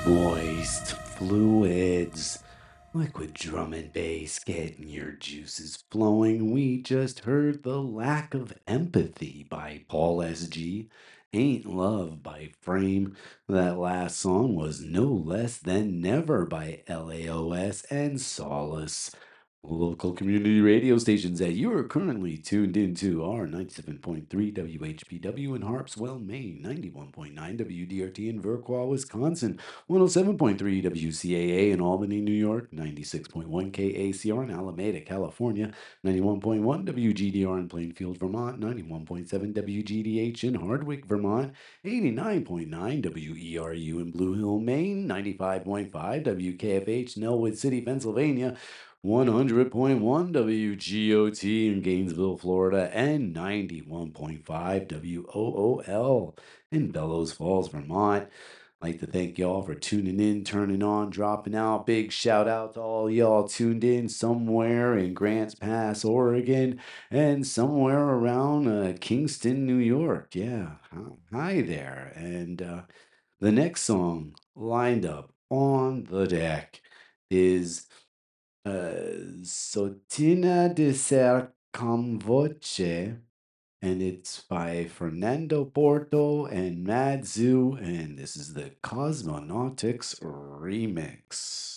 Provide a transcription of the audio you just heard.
Moist fluids, liquid drum and bass, getting your juices flowing. We just heard The Lack of Empathy by Paul S.G. Ain't Love by Frame. That last song was No Less Than Never by LAOS and Solace. Local community radio stations that you are currently tuned into are 97.3 WHPW in Harpswell, Maine, 91.9 WDRT in Viroqua, Wisconsin, 107.3 WCAA in Albany, New York, 96.1 KACR in Alameda, California, 91.1 WGDR in Plainfield, Vermont, 91.7 WGDH in Hardwick, Vermont, 89.9 WERU in Blue Hill, Maine, 95.5 WKFH in Elwood City, Pennsylvania, 100.1 WGOT in Gainesville, Florida, and 91.5 WOOL in Bellows Falls, Vermont. Like to thank y'all for tuning in, turning on, dropping out. Big shout out to all y'all tuned in somewhere in Grants Pass, Oregon, and somewhere around Kingston, New York. Yeah, hi there. And the next song lined up on the deck is Sotina de Ser con Voce, and it's by Fernando Porto and Mad Zoo, and this is the Cosmonautics remix.